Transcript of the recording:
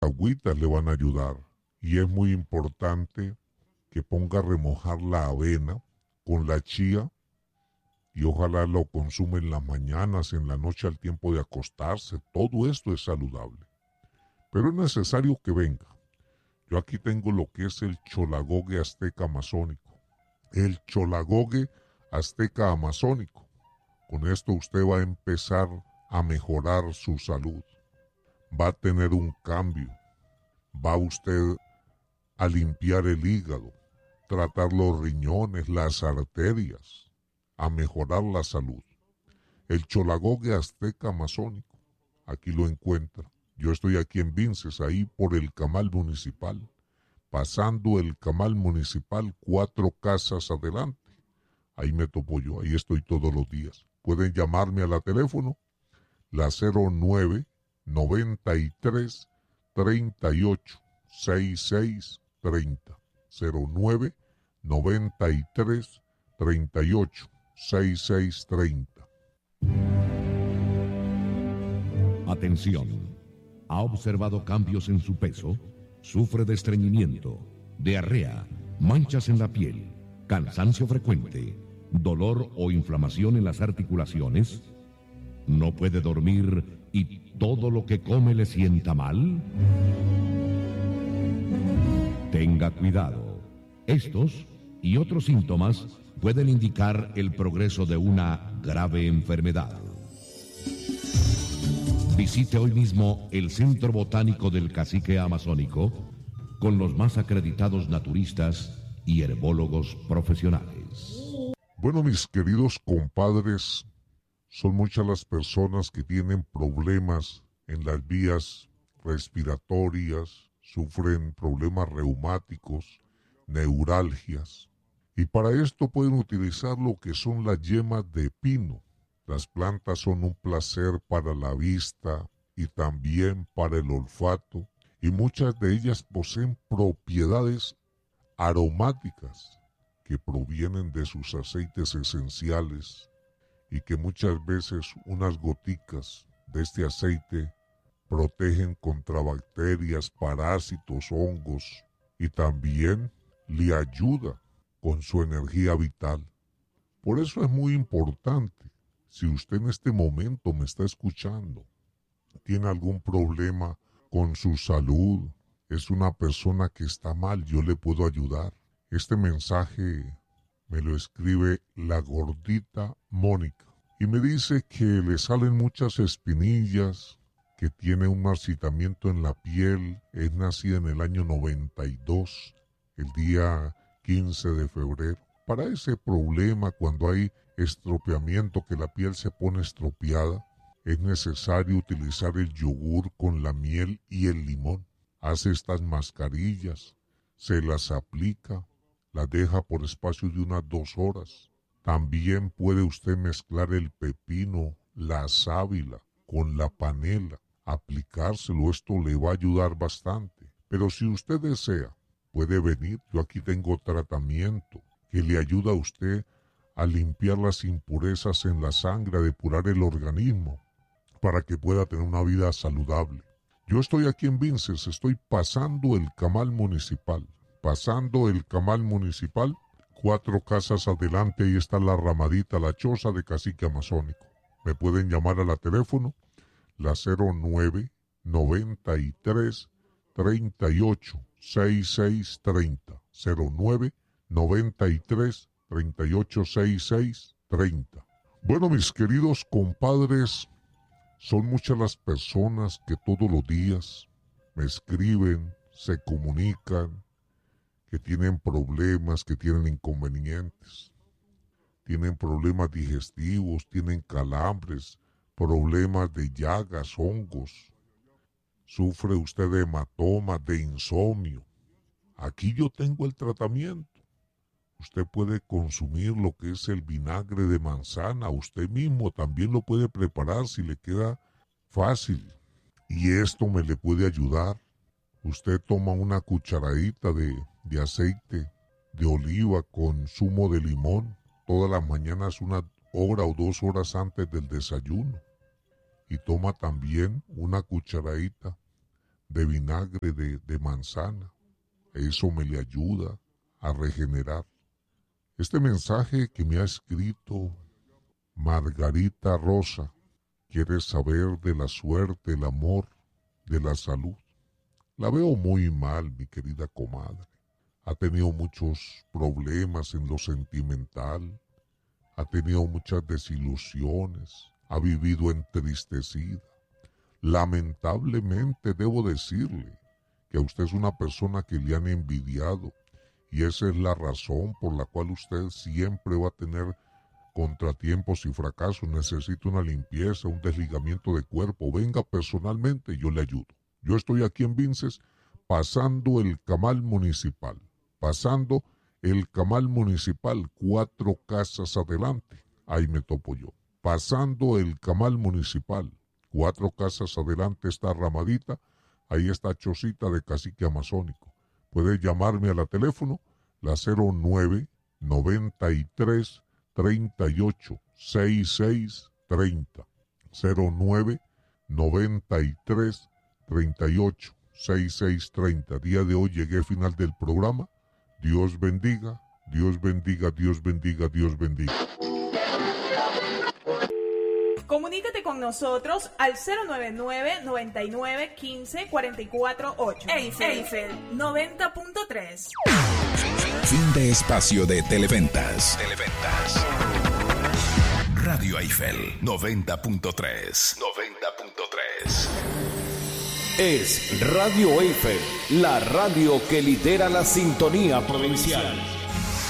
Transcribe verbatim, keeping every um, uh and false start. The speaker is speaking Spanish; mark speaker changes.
Speaker 1: agüitas le van a ayudar. Y es muy importante que ponga a remojar la avena con la chía y ojalá lo consuma en las mañanas, en la noche al tiempo de acostarse. Todo esto es saludable. Pero es necesario que venga. Yo aquí tengo lo que es el cholagogue azteca amazónico. El cholagogue azteca amazónico. Con esto usted va a empezar a mejorar su salud. Va a tener un cambio. Va usted a limpiar el hígado, tratar los riñones, las arterias, a mejorar la salud. El cholagogue azteca amazónico, aquí lo encuentra. Yo estoy aquí en Vinces, ahí por el Camal Municipal, pasando el Camal Municipal, cuatro casas adelante. Ahí me topo yo, ahí estoy todos los días. Pueden llamarme a la teléfono, la cero nueve noventa y tres treinta y ocho sesenta y seis treinta. cero nueve noventa y tres treinta y ocho sesenta y seis treinta.
Speaker 2: Atención. ¿Ha observado cambios en su peso? ¿Sufre de estreñimiento, diarrea, manchas en la piel, cansancio frecuente, dolor o inflamación en las articulaciones? ¿No puede dormir y todo lo que come le sienta mal? Tenga cuidado. Estos y otros síntomas pueden indicar el progreso de una grave enfermedad. Visite hoy mismo el Centro Botánico del Cacique Amazónico con los más acreditados naturistas y herbólogos profesionales.
Speaker 1: Bueno, mis queridos compadres, son muchas las personas que tienen problemas en las vías respiratorias, sufren problemas reumáticos, neuralgias. Y para esto pueden utilizar lo que son las yemas de pino. Las plantas son un placer para la vista y también para el olfato, y muchas de ellas poseen propiedades aromáticas que provienen de sus aceites esenciales y que muchas veces unas goticas de este aceite protegen contra bacterias, parásitos, hongos y también le ayuda con su energía vital. Por eso es muy importante, si usted en este momento me está escuchando, tiene algún problema con su salud, es una persona que está mal, yo le puedo ayudar. Este mensaje me lo escribe la gordita Mónica y me dice que le salen muchas espinillas, que tiene un marchitamiento en la piel, es nacida en el año noventa y dos, el día quince de febrero. Para ese problema, cuando hay estropeamiento, que la piel se pone estropeada, es necesario utilizar el yogur con la miel y el limón. Hace estas mascarillas, se las aplica, las deja por espacio de unas dos horas. También puede usted mezclar el pepino, la sábila con la panela, aplicárselo, esto le va a ayudar bastante. Pero si usted desea, puede venir, yo aquí tengo tratamiento que le ayuda a usted a limpiar las impurezas en la sangre, a depurar el organismo, para que pueda tener una vida saludable. Yo estoy aquí en Vinces, estoy pasando el Camal Municipal, pasando el Camal Municipal, cuatro casas adelante, ahí está la ramadita, la choza de Cacique Amazónico. Me pueden llamar a la teléfono, la cero nueve noventa y tres treinta y ocho sesenta y seis treinta, cero nueve noventa y tres treinta y ocho sesenta y seis treinta. Bueno, mis queridos compadres, son muchas las personas que todos los días me escriben, se comunican, que tienen problemas, que tienen inconvenientes, tienen problemas digestivos, tienen calambres, problemas de llagas, hongos, sufre usted de hematomas, de insomnio. Aquí yo tengo el tratamiento. Usted puede consumir lo que es el vinagre de manzana, usted mismo también lo puede preparar si le queda fácil. Y esto me le puede ayudar. Usted toma una cucharadita de, de aceite de oliva con zumo de limón todas las mañanas, una hora o dos horas antes del desayuno. Y toma también una cucharadita de vinagre de, de manzana. Eso me le ayuda a regenerar. Este mensaje que me ha escrito Margarita Rosa quiere saber de la suerte, el amor, de la salud. La veo muy mal, mi querida comadre. Ha tenido muchos problemas en lo sentimental, ha tenido muchas desilusiones, ha vivido entristecida. Lamentablemente debo decirle que usted es una persona que le han envidiado y esa es la razón por la cual usted siempre va a tener contratiempos y fracasos. Necesita una limpieza, un desligamiento de cuerpo. Venga personalmente, yo le ayudo. Yo estoy aquí en Vinces pasando el Camal Municipal. Pasando el Camal Municipal, cuatro casas adelante. Ahí me topo yo. Pasando el Camal Municipal, cuatro casas adelante está Ramadita. Ahí está Chocita de Cacique Amazónico. Puede llamarme a la teléfono, la cero nueve, noventa y tres, treinta y ocho, sesenta y seis treinta. cero nueve, noventa y tres, treinta y ocho, sesenta y seis treinta. Día de hoy llegué al final del programa. Dios bendiga, Dios bendiga, Dios bendiga, Dios bendiga.
Speaker 3: Comunícate con nosotros al cero noventa y nueve, noventa y nueve, quince, cuarenta y cuatro, ocho. Eiffel, Eiffel noventa punto tres.
Speaker 4: Fin de espacio de Televentas. Televentas. Radio Eiffel noventa punto tres. noventa punto tres.
Speaker 5: Es Radio Eiffel, la radio que lidera la sintonía provincial.